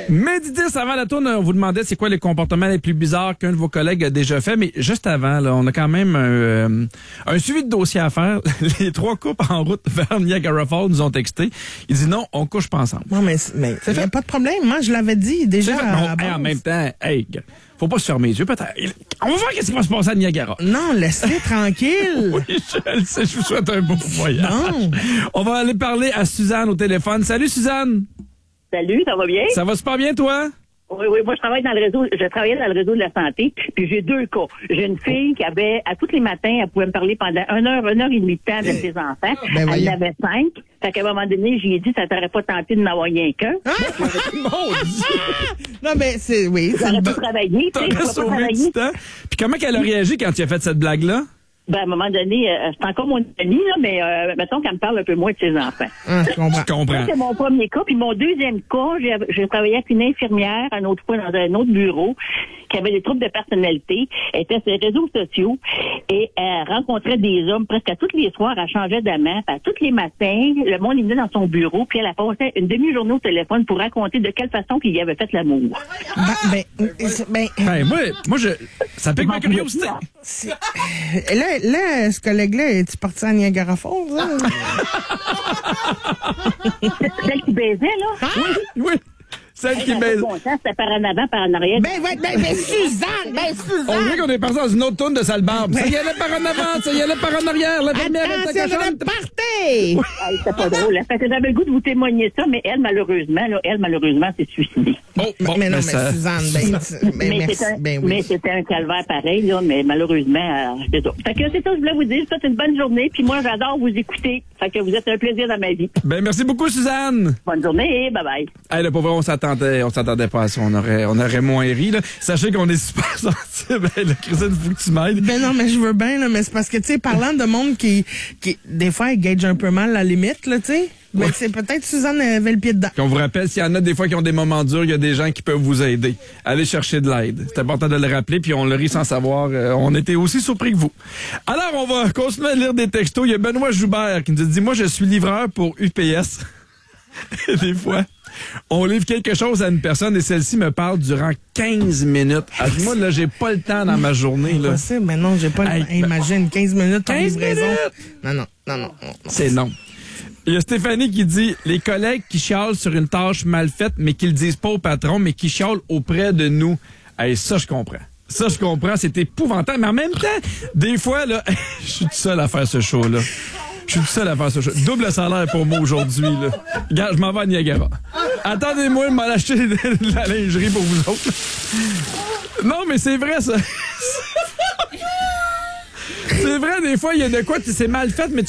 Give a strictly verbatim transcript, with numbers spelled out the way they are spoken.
Méditis, avant la tourne, on vous demandait c'est quoi les comportements les plus bizarres qu'un de vos collègues a déjà fait, mais juste avant, là, on a quand même un, euh, un suivi de dossier à faire. Les trois couples en route vers Niagara Falls nous ont texté. Ils disent non, on couche pas ensemble. Non, mais mais C'est y a fait. pas de problème. Moi, je l'avais dit déjà. C'est fait. à Non, la hey, base. en même temps, hey, gars, faut pas se fermer les yeux, peut-être. On va voir qu'est-ce qui va se passer à Niagara. Non, laisse-les tranquille. Oui, je le sais, je vous souhaite un bon voyage. Non. On va aller parler à Suzanne au téléphone. Salut, Suzanne. Salut, ça va bien? Ça va super bien, toi? Oui, oui, moi je travaille dans le réseau, je travaillais dans le réseau de la santé, puis j'ai deux cas. J'ai une fille qui avait, à tous les matins, elle pouvait me parler pendant une heure, une heure et demie de temps de ses enfants. Ben elle voyons. en avait cinq. Fait qu'à un moment donné, j'ai dit, ça t'aurait pas tenté de n'avoir rien qu'un. Mon Dieu! Non, mais c'est, oui, c'est J'aurais une pu bonne- travailler, tu sais, je T'aurais pouvais pas sauvé travailler. du temps. Puis comment qu'elle a réagi quand tu as fait cette blague-là? Ben, à un moment donné, euh, c'est encore mon ami, là, mais euh, mettons qu'elle me parle un peu moins de ses enfants. Ah, je comprends. Je comprends. Ça, c'est mon premier cas. Puis mon deuxième cas, j'ai, j'ai travaillé avec une infirmière, un autre fois dans un autre bureau, qui avait des troubles de personnalité. Elle était sur les réseaux sociaux et elle rencontrait des hommes presque à tous les soirs. Elle changeait d'amant. Puis à tous les matins, le monde il venait dans son bureau, puis elle a passé une demi-journée au téléphone pour raconter de quelle façon qu'il y avait fait l'amour. Ben, ben, ben, Hey, moi, moi, je, ça pique ma curiosité. c'est- là, là, ce collègue-là, es-tu parti à Niagara Falls, hein? Celle qui baisait, là. Oui, celle qui Elle avait baise. pas bon sens, c'était par en avant, par en arrière. Ben, ben, ben, ben, Suzanne, ben, On dirait Suzanne! qu'on est parti dans une autre tourne de sale barbe. Ça y allait par en avant, ça y allait par en arrière. La dernière était Attention, cochonne. de party! Ah, c'était pas drôle. Hein. Fait que j'avais le goût de vous témoigner ça, mais elle, malheureusement, là, elle, malheureusement, s'est suicidée. Oh, bon, mais non, mais ça- Suzanne, ben, tu- ben, mais merci, c'était un, ben mais oui. c'était un calvaire pareil, là, mais malheureusement, euh, c'est ça. Fait que c'est ça que je voulais vous dire. Je vous souhaite une bonne journée, puis moi, j'adore vous écouter. Fait que vous êtes un plaisir dans ma vie. Ben, merci beaucoup, Suzanne. Bonne journée, bye bye. Hey, le pauvre, on s'attendait, on s'attendait pas à ça. On aurait, on aurait moins ri, là. Sachez qu'on est super sensible. Hey, là, Christine, faut que tu m'aides. Ben non, mais je veux bien, là, mais c'est parce que, tu sais, parlant de monde qui, qui, des fois, gage un peu mal la limite, là, tu sais. Ben, Ouais. c'est peut-être Suzanne avait le pied dedans. Puis on vous rappelle, s'il y en a des fois qui ont des moments durs, il y a des gens qui peuvent vous aider. Allez chercher de l'aide. C'est important de le rappeler, puis on le rit sans savoir. Euh, on était aussi surpris que vous. Alors, on va continuer à lire des textos. Il y a Benoît Joubert qui nous dit « Moi, je suis livreur pour U P S. » Des fois, on livre quelque chose à une personne et celle-ci me parle durant quinze minutes. Ah, moi, là, j'ai pas le temps dans ma journée. là. Possible, mais non, j'ai pas le Hey, hey, imagine, quinze minutes en quinze livraison. minutes? Non, non, non, non. non. C'est non. Il y a Stéphanie qui dit les collègues qui chialent sur une tâche mal faite, mais qui le disent pas au patron, mais qui chialent auprès de nous. Hey, ça, je comprends. Ça, je comprends. C'est épouvantable. Mais en même temps, des fois, là, je suis tout seul à faire ce show-là. Je suis tout seul à faire ce show. Double salaire pour moi aujourd'hui, là. Regarde, je m'en vais à Niagara. Attendez-moi, je m'en acheter de la lingerie pour vous autres. Non, mais c'est vrai, ça. C'est vrai, des fois, il y a de quoi, c'est mal fait, mais tu